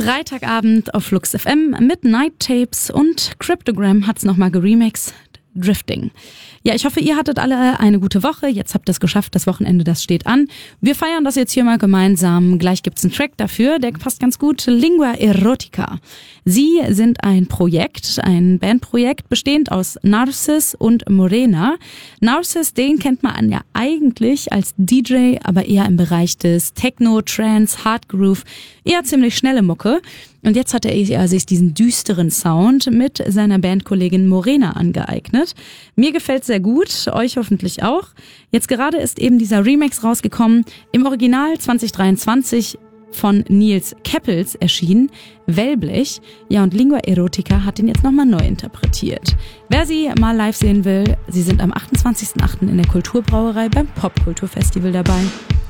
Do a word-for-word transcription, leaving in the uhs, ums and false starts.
Freitagabend auf Flux F M mit Night Tapes und Cryptogram hat's nochmal geremixed. Drifting. Ja, ich hoffe, ihr hattet alle eine gute Woche. Jetzt habt ihr es geschafft. Das Wochenende, das steht an. Wir feiern das jetzt hier mal gemeinsam. Gleich gibt's einen Track dafür, der passt ganz gut. Lingua Erotica. Sie sind ein Projekt, ein Bandprojekt, bestehend aus Narcis und Morena. Narcis, den kennt man ja eigentlich als D J, aber eher im Bereich des Techno, Trance, Hardgroove, eher ziemlich schnelle Mucke. Und jetzt hat er sich diesen düsteren Sound mit seiner Bandkollegin Morena angeeignet. Mir gefällt's sehr gut, euch hoffentlich auch. Jetzt gerade ist eben dieser Remix rausgekommen, im Original zwanzig dreiundzwanzig von Nils Keppels erschienen, Wellblech. Ja, und Lingua Erotica hat ihn jetzt nochmal neu interpretiert. Wer sie mal live sehen will, sie sind am achtundzwanzigsten achten in der Kulturbrauerei beim Popkulturfestival dabei.